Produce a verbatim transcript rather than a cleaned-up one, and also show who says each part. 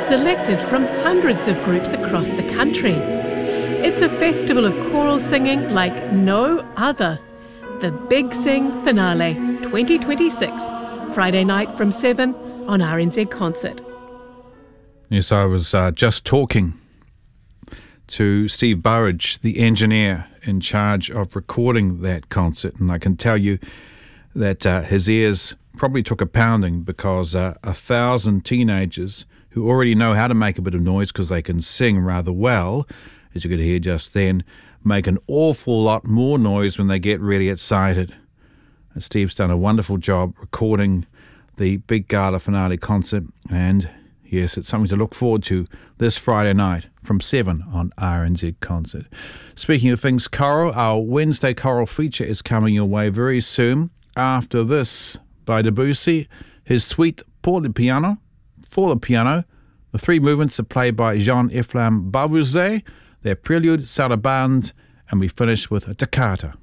Speaker 1: selected from hundreds of groups across the country. It's a festival of choral singing like no other. The Big Sing Finale twenty twenty-six, Friday night from seven on R N Z Concert.
Speaker 2: Yes, I was uh, just talking to Steve Burridge, the engineer in charge of recording that concert, and I can tell you that uh, his ears probably took a pounding because uh, a thousand teenagers who already know how to make a bit of noise because they can sing rather well, as you could hear just then, make an awful lot more noise when they get really excited. And Steve's done a wonderful job recording the Big Gala Finale concert, and yes, it's something to look forward to this Friday night from seven on R N Z Concert. Speaking of things choral, our Wednesday choral feature is coming your way very soon. After this, by Debussy, his suite pour le piano, for the piano. The three movements are played by Jean-Ephraim Bavouzet, their prelude, sarabande, and we finish with a toccata.